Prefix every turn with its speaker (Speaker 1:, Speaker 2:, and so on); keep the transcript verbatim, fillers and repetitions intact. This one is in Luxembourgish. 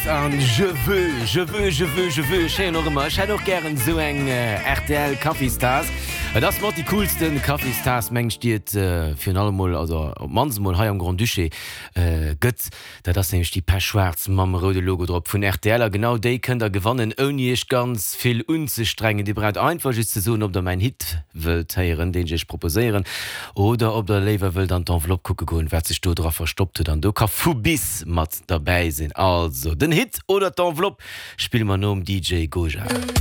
Speaker 1: an je veux, je veux, je veux, je veux Ché noch immer Ché noch gern so eng äh, R T L Kaffeestars. Das mat die coolsten Kaffeestars mengg stiet äh, fir allemmol also mansmol ha am Grand Duché äh, gëtt, dat das nämlich die per Schwarz mam rode Logo drop vun R T L. Genau déi könnt der gewannen onich ganz viel unzestrengen. Die breit einfach ze so, ob der mein Hit wëlt heieren, den ichch proposeieren oder ob der Lever wëlt an d'Enveloppe kucke goen, wer sich do drauf verstoppte, dann du ka Fubis mat dabei sinn. Also den Hit oder d'Enveloppe spiel man no um D J Goja.